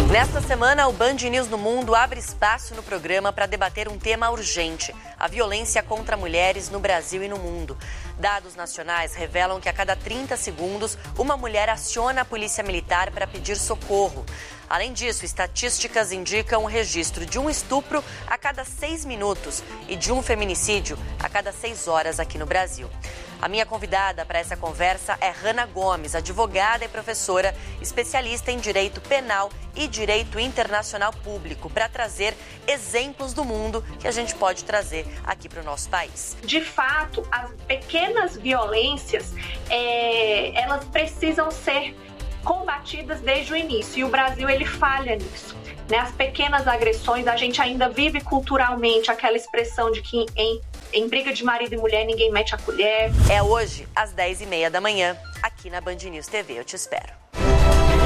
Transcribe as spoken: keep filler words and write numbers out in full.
Nesta semana, o Band News no Mundo abre espaço no programa para debater um tema urgente: a violência contra mulheres no Brasil e no mundo. Dados nacionais revelam que a cada trinta segundos, uma mulher aciona a polícia militar para pedir socorro. Além disso, estatísticas indicam o registro de um estupro a cada seis minutos e de um feminicídio a cada seis horas aqui no Brasil. A minha convidada para essa conversa é Hanna Gomes, advogada e professora, especialista em direito penal e direito internacional público, para trazer exemplos do mundo que a gente pode trazer aqui para o nosso país. De fato, as pequenas violências, é, elas precisam ser combatidas desde o início, e o Brasil ele falha nisso. Né? As pequenas agressões, a gente ainda vive culturalmente aquela expressão de que em Em briga de marido e mulher, ninguém mete a colher. É hoje, às dez e meia da manhã, aqui na Band News T V. Eu te espero.